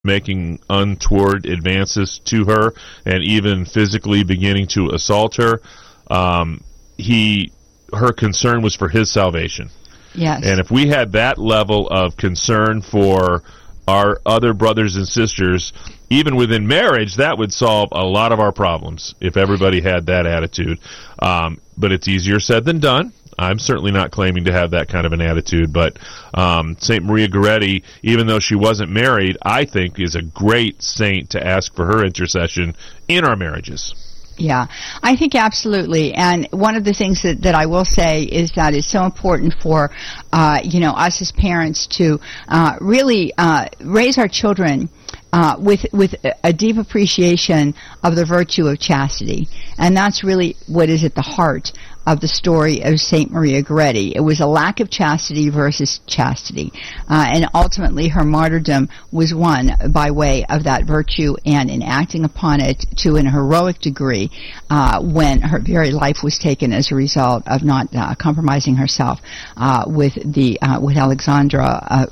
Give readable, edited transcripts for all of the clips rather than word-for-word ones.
making untoward advances to her and even physically beginning to assault her. Her concern was for his salvation. Yes. And if we had that level of concern for our other brothers and sisters, even within marriage, that would solve a lot of our problems if everybody had that attitude. But it's easier said than done. I'm certainly not claiming to have that kind of an attitude, but St. Maria Goretti, even though she wasn't married, I think is a great saint to ask for her intercession in our marriages. Yeah, I think absolutely. And one of the things that I will say is that it's so important for, us as parents to really raise our children with a deep appreciation of the virtue of chastity. And that's really what is at the heart of the story of St. Maria Goretti. It was a lack of chastity versus chastity. And ultimately her martyrdom was won by way of that virtue and in acting upon it to an heroic degree when her very life was taken as a result of not compromising herself with Alessandra.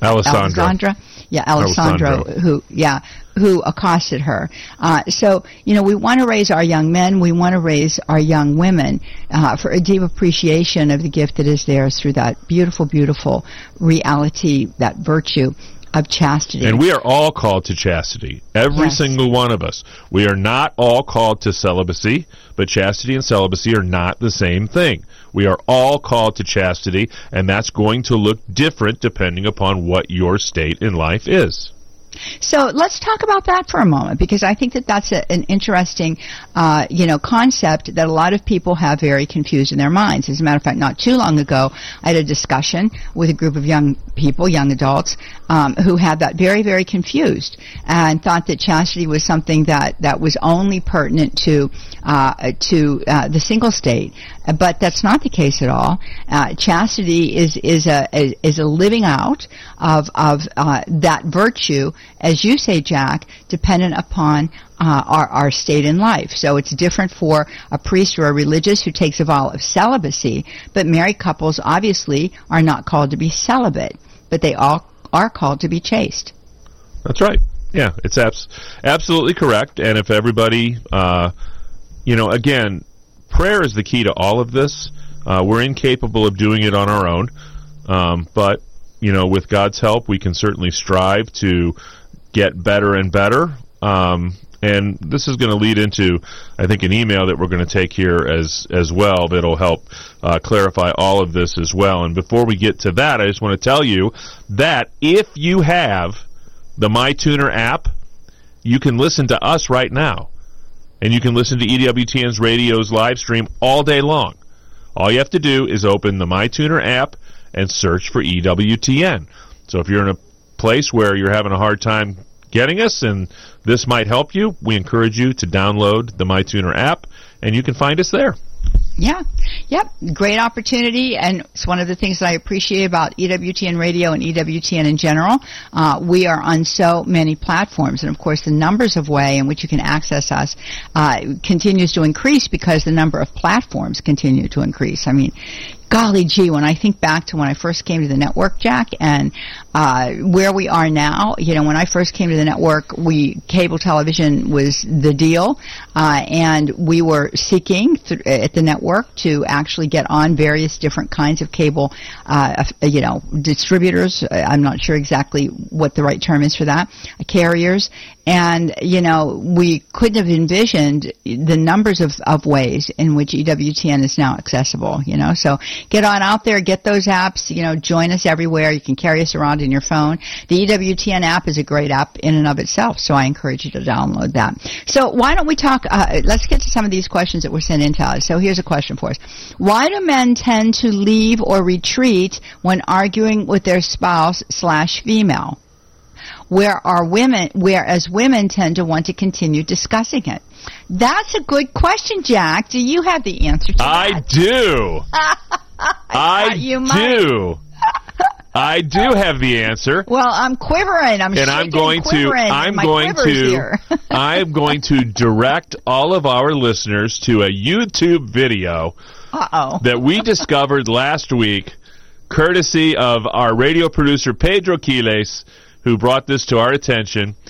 Yeah, Alessandro, who accosted her. So, we want to raise our young men, we want to raise our young women for a deep appreciation of the gift that is theirs through that beautiful, beautiful reality, that virtue of chastity. And we are all called to chastity. Every single one of us. We are not all called to celibacy, but chastity and celibacy are not the same thing. We are all called to chastity, and that's going to look different depending upon what your state in life is. So let's talk about that for a moment, because I think that that's an interesting, concept that a lot of people have very confused in their minds. As a matter of fact, not too long ago, I had a discussion with a group of young people, young adults, who had that very, very confused and thought that chastity was something that was only pertinent to the single state. But that's not the case at all. Chastity is a living out of that virtue, as you say, Jack, dependent upon our state in life. So it's different for a priest or a religious who takes a vow of celibacy, but married couples obviously are not called to be celibate, but they all are called to be chaste. That's right. Yeah, it's absolutely correct. And if everybody, again, prayer is the key to all of this. We're incapable of doing it on our own, but with God's help, we can certainly strive to get better and better. And this is going to lead into, I think, an email that we're going to take here as well that'll help clarify all of this as well. And before we get to that, I just want to tell you that if you have the MyTuner app, you can listen to us right now. And you can listen to EWTN's radio's live stream all day long. All you have to do is open the MyTuner app and search for EWTN. So if you're in a place where you're having a hard time getting us and this might help you, we encourage you to download the MyTuner app, and you can find us there. Yeah. Yep. Great opportunity, and it's one of the things that I appreciate about EWTN Radio and EWTN in general. We are on so many platforms, and of course the numbers of ways in which you can access us continues to increase because the number of platforms continue to increase. I mean, golly gee, when I think back to when I first came to the network, Jack, and where we are now, when I first came to the network, cable television was the deal, and we were seeking at the network to actually get on various different kinds of cable, distributors. I'm not sure exactly what the right term is for that, carriers. And, we couldn't have envisioned the numbers of ways in which EWTN is now accessible, So get on out there, get those apps, join us everywhere. You can carry us around in your phone. The EWTN app is a great app in and of itself, so I encourage you to download that. So why don't we talk, let's get to some of these questions that were sent in to us. So here's a question for us. Why do men tend to leave or retreat when arguing with their spouse/female? Whereas women tend to want to continue discussing it? That's a good question, Jack. Do you have the answer to that? I do. I do. I do have the answer. Well, I'm quivering. I'm going to direct all of our listeners to a YouTube video that we discovered last week, courtesy of our radio producer Pedro Quiles, who brought this to our attention.